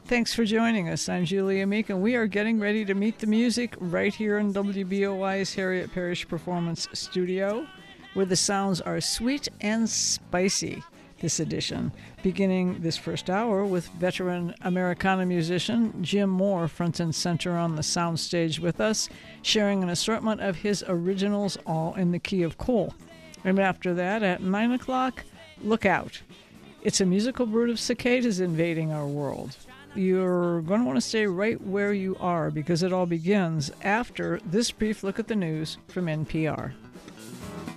Thanks for joining us. I'm Julia Meek, and we are getting ready to meet the music right here in WBOI's Harriet Parish Performance Studio, where the sounds are sweet and spicy this edition, beginning this first hour with veteran Americana musician Jim Moore front and center on the soundstage with us, sharing an assortment of his originals, all in the key of Cole. And after that, at 9 o'clock, look out. It's a musical brood of cicadas invading our world. You're going to want to stay right where you are because it all begins after this brief look at the news from NPR.